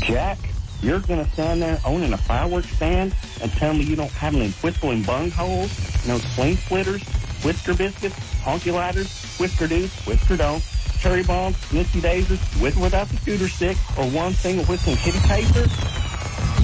Jack, you're going to stand there owning a fireworks stand and tell me you don't have any whistling bungholes, no swing splitters, whisker biscuits, honky lighters, whisker doos, whisker don't, cherry bombs, misty daisies, with or without the scooter stick, or one single whistling kitty pacer?